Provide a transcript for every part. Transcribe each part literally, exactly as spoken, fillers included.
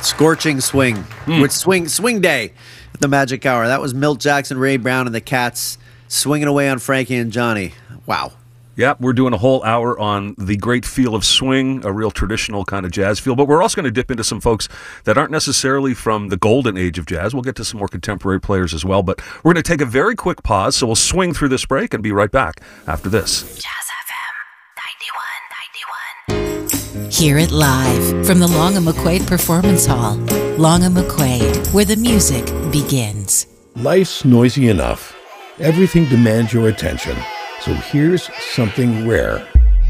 Scorching Swing, mm. with Swing Swing Day at the Magic Hour. That was Milt Jackson, Ray Brown, and the Cats swinging away on Frankie and Johnny. Wow. Yeah, we're doing a whole hour on the great feel of swing, a real traditional kind of jazz feel. But we're also going to dip into some folks that aren't necessarily from the golden age of jazz. We'll get to some more contemporary players as well. But we're going to take a very quick pause, so we'll swing through this break and be right back after this. Jazz F M ninety-one point one. Hear it live from the Long and McQuaid Performance Hall. Long and McQuaid, where the music begins. Life's noisy enough. Everything demands your attention. So here's something rare.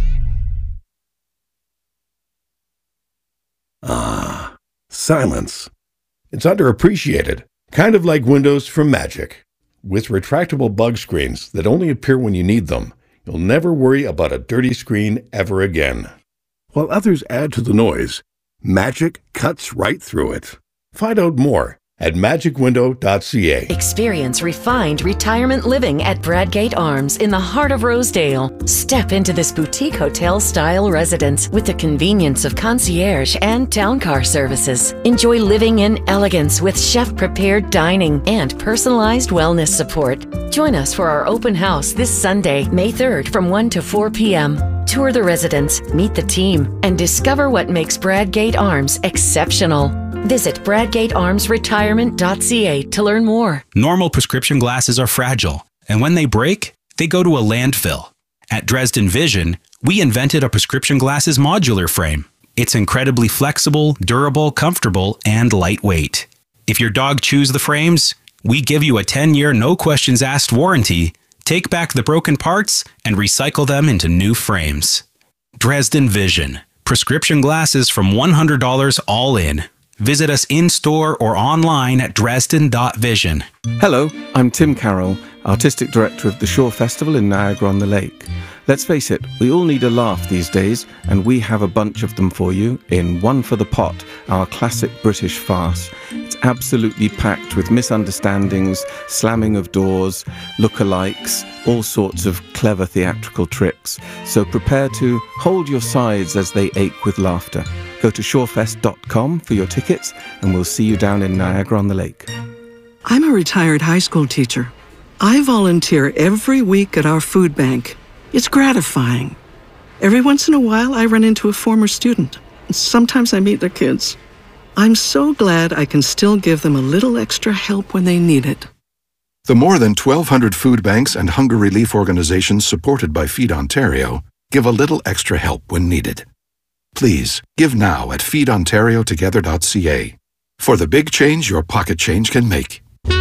Ah, silence. It's underappreciated, kind of like Windows from Magic. With retractable bug screens that only appear when you need them, you'll never worry about a dirty screen ever again. While others add to the noise, Magic cuts right through it. Find out more at magic window dot c a. Experience refined retirement living at Bradgate Arms in the heart of Rosedale. Step into this boutique hotel-style residence with the convenience of concierge and town car services. Enjoy living in elegance with chef-prepared dining and personalized wellness support. Join us for our open house this Sunday, May third from one to four p.m. Tour the residence, meet the team, and discover what makes Bradgate Arms exceptional. Visit bradgate arms retirement dot c a to learn more. Normal prescription glasses are fragile, and when they break, they go to a landfill. At Dresden Vision, we invented a prescription glasses modular frame. It's incredibly flexible, durable, comfortable, and lightweight. If your dog chews the frames, we give you a ten-year no-questions-asked warranty. Take back the broken parts and recycle them into new frames. Dresden Vision. Prescription glasses from one hundred dollars all in. Visit us in-store or online at dresden dot vision. Hello, I'm Tim Carroll, Artistic Director of the Shore Festival in Niagara-on-the-Lake. Let's face it, we all need a laugh these days, and we have a bunch of them for you in One for the Pot, our classic British farce. It's absolutely packed with misunderstandings, slamming of doors, lookalikes, all sorts of clever theatrical tricks. So prepare to hold your sides as they ache with laughter. Go to shorefest dot com for your tickets, and we'll see you down in Niagara-on-the-Lake. I'm a retired high school teacher. I volunteer every week at our food bank. It's gratifying. Every once in a while, I run into a former student. Sometimes I meet their kids. I'm so glad I can still give them a little extra help when they need it. The more than twelve hundred food banks and hunger relief organizations supported by Feed Ontario give a little extra help when needed. Please, give now at feed ontario together dot c a for the big change your pocket change can make.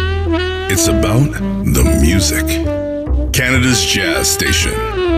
It's about the music. Canada's jazz station,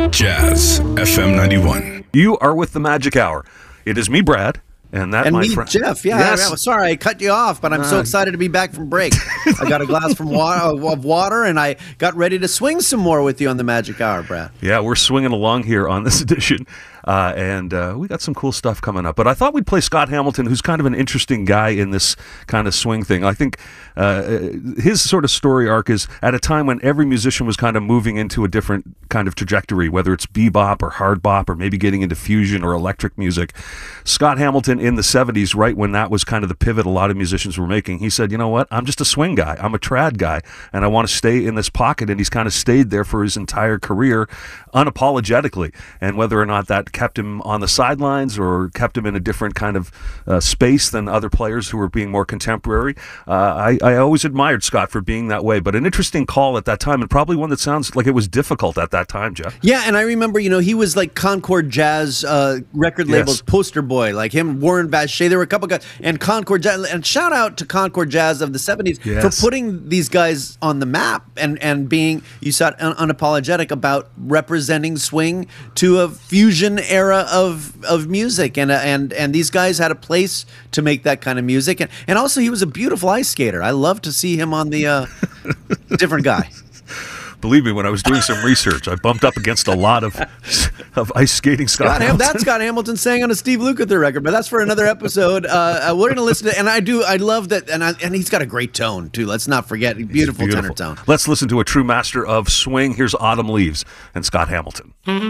Jazz F M ninety-one. You are with the Magic Hour. It is me, Brad, and that and my me, friend Jeff. Yeah, yes. I, I'm sorry I cut you off, but I'm uh, so excited to be back from break. I got a glass from water, of water, and I got ready to swing some more with you on the Magic Hour, Brad. Yeah, we're swinging along here on this edition. Uh, and uh, we got some cool stuff coming up. But I thought we'd play Scott Hamilton, who's kind of an interesting guy in this kind of swing thing. I think uh, his sort of story arc is at a time when every musician was kind of moving into a different kind of trajectory, whether it's bebop or hard bop or maybe getting into fusion or electric music. Scott Hamilton in the seventies, right when that was kind of the pivot a lot of musicians were making, he said, you know what, I'm just a swing guy. I'm a trad guy, and I want to stay in this pocket. And he's kind of stayed there for his entire career unapologetically. And whether or not that kept him on the sidelines or kept him in a different kind of uh, space than other players who were being more contemporary. Uh, I, I always admired Scott for being that way, but an interesting call at that time, and probably one that sounds like it was difficult at that time, Jeff. Yeah, and I remember, you know, he was like Concord Jazz uh, record label's yes. poster boy, like him, Warren Bache. There were a couple guys, and Concord Jazz, and shout out to Concord Jazz of the seventies yes. for putting these guys on the map and, and being, you said, un- unapologetic about representing swing to a fusion era of of music, and uh, and and these guys had a place to make that kind of music, and and also he was a beautiful ice skater. I love to see him on the uh, different guy. Believe me, when I was doing some research, I bumped up against a lot of of ice skating Scott, Scott Hamilton. That's Scott Hamilton sang on a Steve Lukather record, but that's for another episode. Uh, we're going to listen to, and I do, I love that, and I, and he's got a great tone too. Let's not forget, beautiful, beautiful tenor tone. Let's listen to a true master of swing. Here's Autumn Leaves and Scott Hamilton.